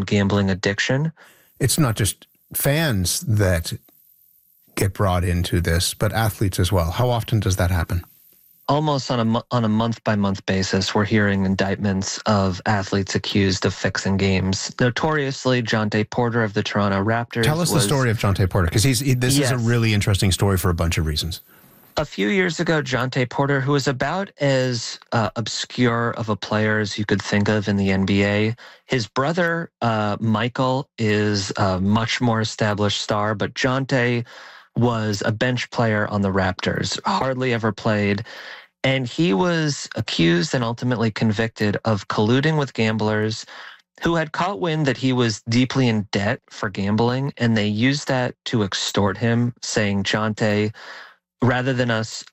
gambling addiction. It's not just fans that get brought into this, but athletes as well. How often does that happen? Almost on a month-by-month basis, we're hearing indictments of athletes accused of fixing games. Notoriously, Jontay Porter of the Toronto Raptors. Tell us the story of Jontay Porter, because this is a really interesting story for a bunch of reasons. A few years ago, Jontay Porter, who was about as obscure of a player as you could think of in the NBA, his brother, Michael, is a much more established star, but Jontay was a bench player on the Raptors, hardly ever played. And he was accused and ultimately convicted of colluding with gamblers who had caught wind that he was deeply in debt for gambling. And they used that to extort him, saying, Jontay, rather than us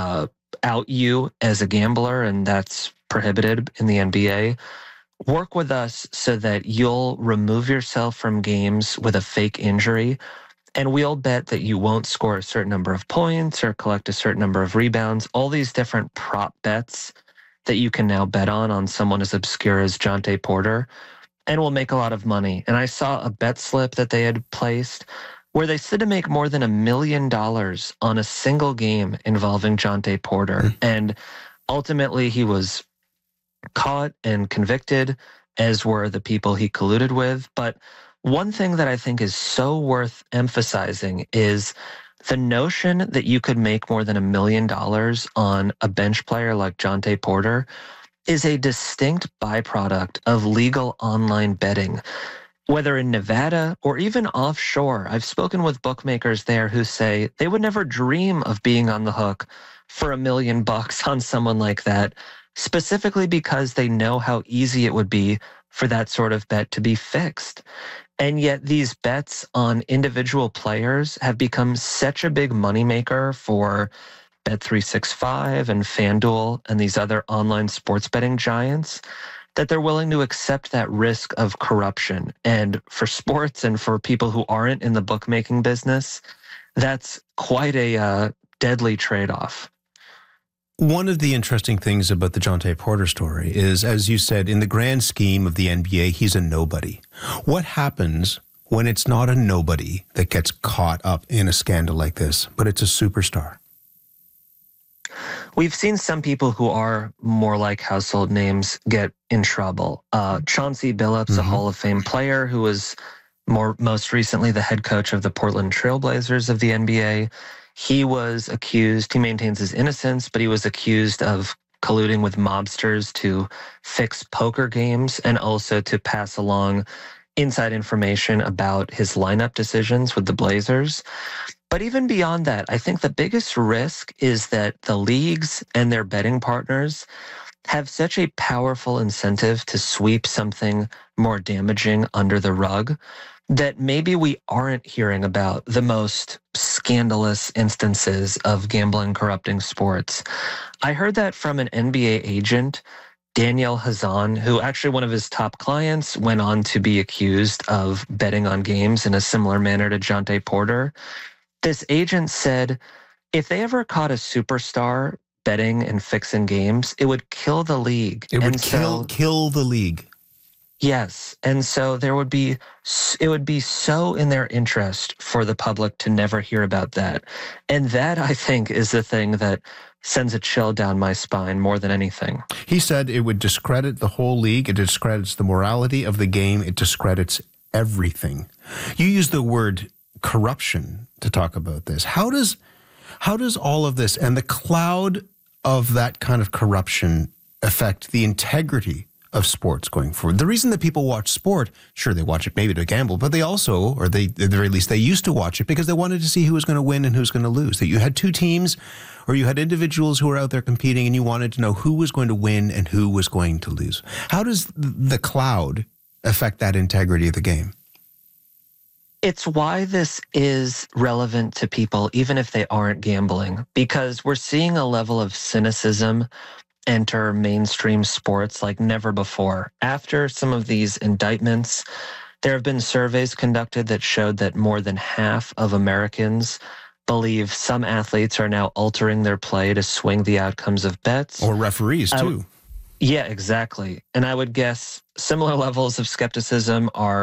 out you as a gambler, and that's prohibited in the NBA, work with us so that you'll remove yourself from games with a fake injury. And we'll bet that you won't score a certain number of points or collect a certain number of rebounds, all these different prop bets that you can now bet on someone as obscure as Jontay Porter, and we'll make a lot of money. And I saw a bet slip that they had placed where they stood to make more than $1 million on a single game involving Jontay Porter. And ultimately he was caught and convicted, as were the people he colluded with. But one thing that I think is so worth emphasizing is the notion that you could make more than $1 million on a bench player like Jontay Porter is a distinct byproduct of legal online betting. Whether in Nevada or even offshore, I've spoken with bookmakers there who say they would never dream of being on the hook for $1 million on someone like that, specifically because they know how easy it would be for that sort of bet to be fixed. And yet these bets on individual players have become such a big moneymaker for Bet365 and FanDuel and these other online sports betting giants that they're willing to accept that risk of corruption. And for sports and for people who aren't in the bookmaking business, that's quite a deadly trade-off. One of the interesting things about the Jontay Porter story is, as you said, in the grand scheme of the NBA, he's a nobody. What happens when it's not a nobody that gets caught up in a scandal like this, but it's a superstar? We've seen some people who are more like household names get in trouble. Chauncey Billups, a Hall of Fame player who was most recently the head coach of the Portland Trailblazers of the NBA. He was accused, he maintains his innocence, but he was accused of colluding with mobsters to fix poker games and also to pass along inside information about his lineup decisions with the Blazers. But even beyond that, I think the biggest risk is that the leagues and their betting partners have such a powerful incentive to sweep something more damaging under the rug that maybe we aren't hearing about the most scandalous instances of gambling corrupting sports. I heard that from an NBA agent, Daniel Hazan, who actually one of his top clients went on to be accused of betting on games in a similar manner to Jontay Porter. This agent said, if they ever caught a superstar betting and fixing games, it would kill the league. It would kill the league. Yes. And so it would be so in their interest for the public to never hear about that. And that, I think, is the thing that sends a chill down my spine more than anything. He said it would discredit the whole league. It discredits the morality of the game. It discredits everything. You use the word corruption to talk about this. How does all of this and the cloud of that kind of corruption affect the integrity of sports going forward? The reason that people watch sport, sure, they watch it maybe to gamble, but they also, or they, at the very least, they used to watch it because they wanted to see who was going to win and who's going to lose. That you had two teams or you had individuals who were out there competing and you wanted to know who was going to win and who was going to lose. How does the cloud affect that integrity of the game? It's why this is relevant to people, even if they aren't gambling, because we're seeing a level of cynicism enter mainstream sports like never before. After some of these indictments, there have been surveys conducted that showed that more than half of Americans believe some athletes are now altering their play to swing the outcomes of bets. Or referees, too. Yeah, exactly. And I would guess similar levels of skepticism are